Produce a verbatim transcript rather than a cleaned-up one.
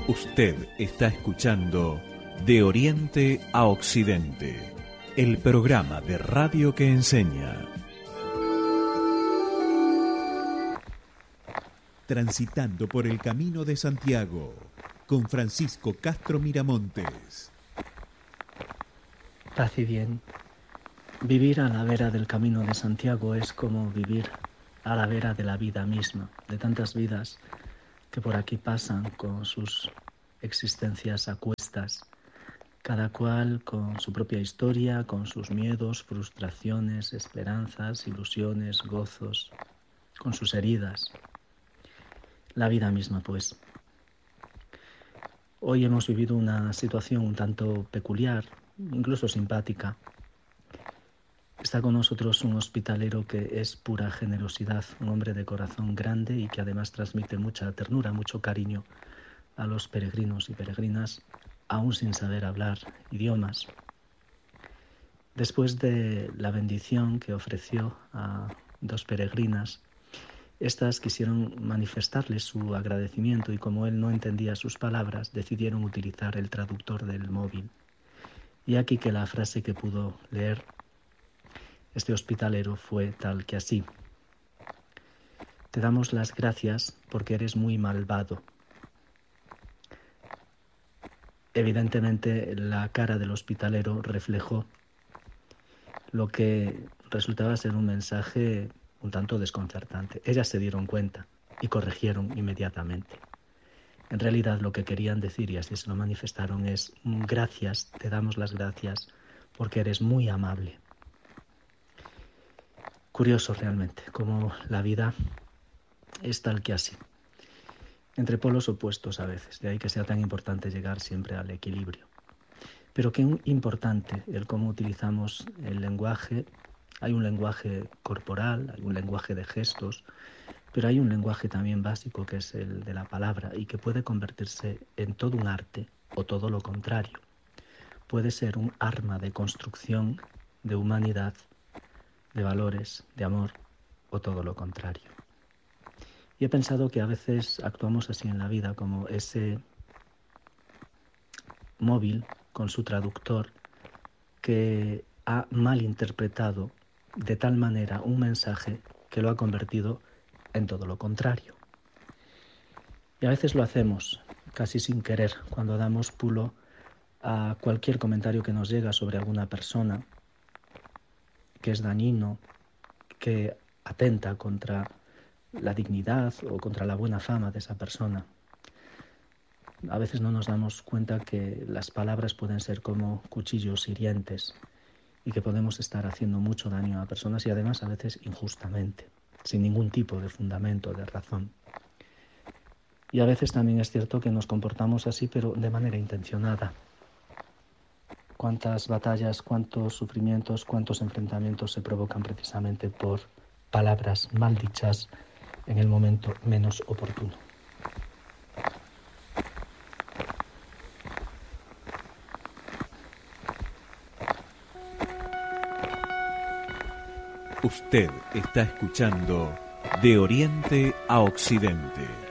Usted está escuchando De Oriente a Occidente, el programa de radio que enseña. Transitando por el Camino de Santiago, con Francisco Castro Miramontes. Paz y bien. Vivir a la vera del Camino de Santiago es como vivir a la vera de la vida misma, de tantas vidas que por aquí pasan con sus existencias a cuestas, cada cual con su propia historia, con sus miedos, frustraciones, esperanzas, ilusiones, gozos, con sus heridas. La vida misma, pues. Hoy hemos vivido una situación un tanto peculiar, incluso simpática. Está con nosotros un hospitalero que es pura generosidad, un hombre de corazón grande y que además transmite mucha ternura, mucho cariño a los peregrinos y peregrinas, aún sin saber hablar idiomas. Después de la bendición que ofreció a dos peregrinas, estas quisieron manifestarle su agradecimiento y como él no entendía sus palabras, decidieron utilizar el traductor del móvil. Y aquí que la frase que pudo leer este hospitalero fue tal que así: te damos las gracias porque eres muy malvado. Evidentemente la cara del hospitalero reflejó lo que resultaba ser un mensaje un tanto desconcertante. Ellas se dieron cuenta y corrigieron inmediatamente. En realidad lo que querían decir, y así se lo manifestaron, es: gracias, te damos las gracias porque eres muy amable. Curioso realmente, cómo la vida es tal que así, entre polos opuestos a veces, de ahí que sea tan importante llegar siempre al equilibrio. Pero qué importante el cómo utilizamos el lenguaje. Hay un lenguaje corporal, hay un lenguaje de gestos, pero hay un lenguaje también básico que es el de la palabra y que puede convertirse en todo un arte o todo lo contrario. Puede ser un arma de construcción, de humanidad, de valores, de amor o todo lo contrario. Y he pensado que a veces actuamos así en la vida, como ese móvil con su traductor que ha malinterpretado de tal manera un mensaje que lo ha convertido en todo lo contrario. Y a veces lo hacemos casi sin querer, cuando damos pulo a cualquier comentario que nos llega sobre alguna persona que es dañino, que atenta contra la dignidad o contra la buena fama de esa persona. A veces no nos damos cuenta que las palabras pueden ser como cuchillos hirientes y que podemos estar haciendo mucho daño a personas y además a veces injustamente, sin ningún tipo de fundamento, de razón. Y a veces también es cierto que nos comportamos así, pero de manera intencionada. Cuántas batallas, cuántos sufrimientos, cuántos enfrentamientos se provocan precisamente por palabras mal dichas en el momento menos oportuno. Usted está escuchando De Oriente a Occidente,